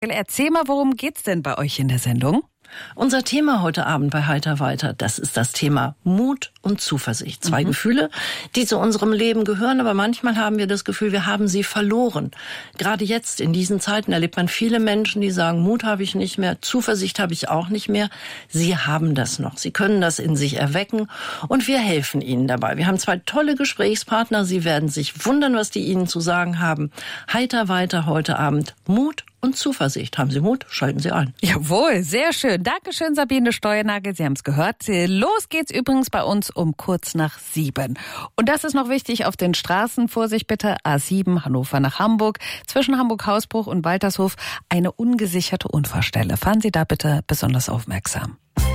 Erzähl mal, worum geht's denn bei euch in der Sendung? Unser Thema heute Abend bei Heiter weiter, das ist das Thema Mut und Zuversicht. Zwei Gefühle, die zu unserem Leben gehören, aber manchmal haben wir das Gefühl, wir haben sie verloren. Gerade jetzt in diesen Zeiten erlebt man viele Menschen, die sagen, Mut habe ich nicht mehr, Zuversicht habe ich auch nicht mehr. Sie haben das noch. Sie können das in sich erwecken und wir helfen ihnen dabei. Wir haben zwei tolle Gesprächspartner. Sie werden sich wundern, was die Ihnen zu sagen haben. Heiter weiter heute Abend. Mut und Zuversicht. Haben Sie Mut? Schalten Sie ein. Jawohl, sehr schön. Dankeschön, Sabine Steuernagel. Sie haben es gehört. Los geht's übrigens bei uns um kurz nach 7. Und das ist noch wichtig auf den Straßen. Vorsicht bitte, A7 Hannover nach Hamburg. Zwischen Hamburg-Hausbruch und Waltershof eine ungesicherte Unfallstelle. Fahren Sie da bitte besonders aufmerksam.